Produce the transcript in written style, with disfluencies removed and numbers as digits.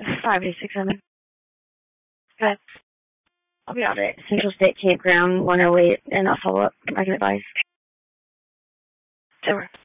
58600. Good. I'll be out at Central State Campground 108, and I'll follow up. I can advise. Over.